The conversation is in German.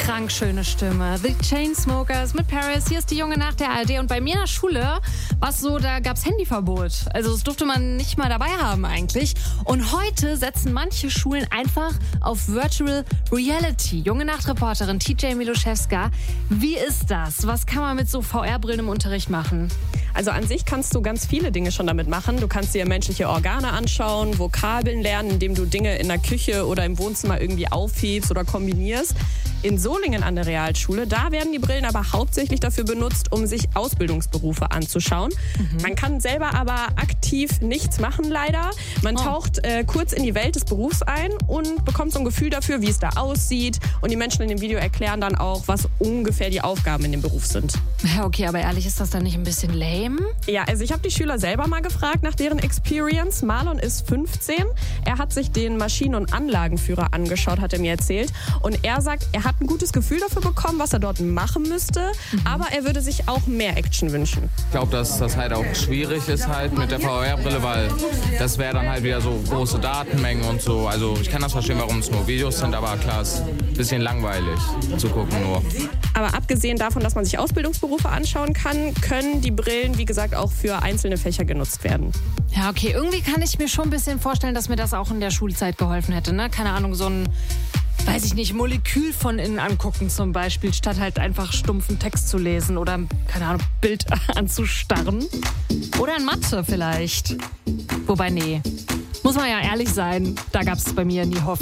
krank schöne Stimme. The Chainsmokers mit Paris. Hier ist die Junge Nacht der ARD. Und bei mir in der Schule war es so, da gab es Handyverbot. Also das durfte man nicht mal dabei haben eigentlich. Und heute setzen manche Schulen einfach auf Virtual Reality. Junge Nacht-Reporterin TJ Miloszewska. Wie ist das? Was kann man mit so VR-Brillen im Unterricht machen? Also an sich kannst du ganz viele Dinge schon damit machen. Du kannst dir menschliche Organe anschauen, Vokabeln lernen, indem du Dinge in der Küche oder im Wohnzimmer irgendwie aufhebst oder kombinierst. In Solingen an der Realschule, da werden die Brillen aber hauptsächlich dafür benutzt, um sich Ausbildungsberufe anzuschauen. Man kann selber aber aktiv nichts machen, leider. Man taucht kurz in die Welt des Berufs ein und bekommt so ein Gefühl dafür, wie es da aussieht. Und die Menschen in dem Video erklären dann auch, was ungefähr die Aufgaben in dem Beruf sind. Ja, okay, aber ehrlich, ist das dann nicht ein bisschen lame? Ja, also ich habe die Schüler selber mal gefragt nach deren Experience. Marlon ist 15. Er hat sich den Maschinen- und Anlagenführer angeschaut, hat er mir erzählt. Und er sagt, er hat ein gutes Gefühl dafür bekommen, was er dort machen müsste. Aber er würde sich auch mehr Action wünschen. Ich glaube, dass das halt auch schwierig ist halt mit der VR-Brille, weil das wäre dann halt wieder so große Datenmengen und so. Also ich kann das verstehen, warum es nur Videos sind, aber klar, es ist ein bisschen langweilig zu gucken nur. Aber abgesehen davon, dass man sich Ausbildungsberufe anschauen kann, können die Brillen, wie gesagt, auch für einzelne Fächer genutzt werden. Ja, okay, irgendwie kann ich mir schon ein bisschen vorstellen, dass mir das auch in der Schulzeit geholfen hätte, ne? Keine Ahnung, so ein, weiß ich nicht, Molekül von innen angucken zum Beispiel, statt halt einfach stumpfen Text zu lesen oder, keine Ahnung, Bild anzustarren. Oder in Mathe vielleicht. Wobei, nee, muss man ja ehrlich sein, da gab es bei mir nie Hoffnung.